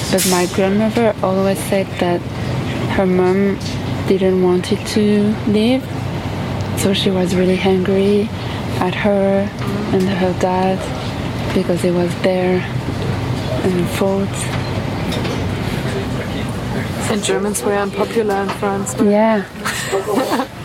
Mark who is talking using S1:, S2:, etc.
S1: But my grandmother always said that her mom didn't want it to leave, so she was really angry at her and her dad because he was there and fought.
S2: And Germans were unpopular in France.
S1: Yeah.